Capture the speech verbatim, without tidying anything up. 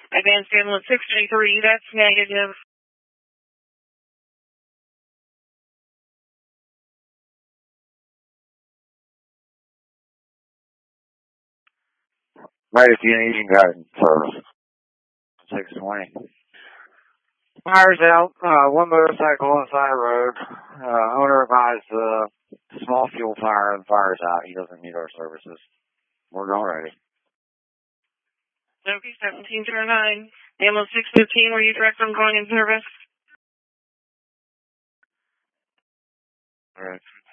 Advanced ambulance six three, that's negative. Right, if you need you got it for six twenty. Fire's out, uh, one motorcycle on the side of the road. Uh, owner advised uh, small fuel fire, and the fire's out. He doesn't need our services. We're going ready. Okay, seventeen zero nine. Ambulance six fifteen, were you direct on going in service? All right.